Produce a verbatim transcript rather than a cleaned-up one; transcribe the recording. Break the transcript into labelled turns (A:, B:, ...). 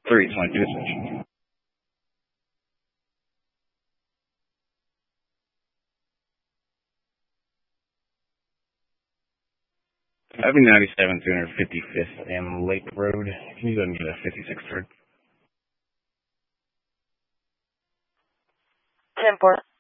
A: three twenty-two switch. That'd be ninety-seven, two hundred fifty-fifth and Lake Road. Can you go and get a fifty-six third?
B: ten four.